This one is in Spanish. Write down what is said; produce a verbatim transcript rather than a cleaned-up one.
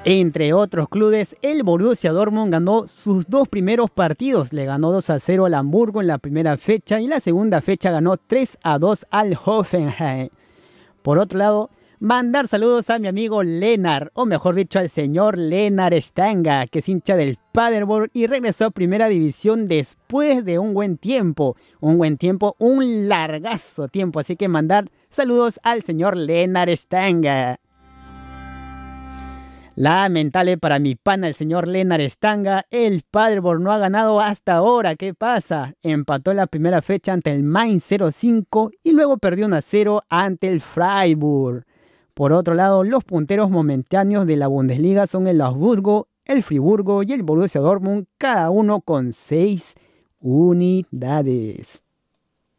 Entre otros clubes, el Borussia Dortmund ganó sus dos primeros partidos. Le ganó dos a cero al Hamburgo en la primera fecha y la segunda fecha ganó tres a dos al Hoffenheim. Por otro lado, mandar saludos a mi amigo Lennart, o mejor dicho al señor Lennart Stanga, que es hincha del Paderborn y regresó a primera división después de un buen tiempo. Un buen tiempo, un largazo tiempo. Así que mandar saludos al señor Lennart Stanga. Lamentable para mi pana, el señor Lennart Stanga, el Paderborn no ha ganado hasta ahora. ¿Qué pasa? Empató en la primera fecha ante el Mainz cero cinco y luego perdió uno a cero ante el Freiburg. Por otro lado, los punteros momentáneos de la Bundesliga son el Augsburgo, el Friburgo y el Borussia Dortmund, cada uno con seis unidades.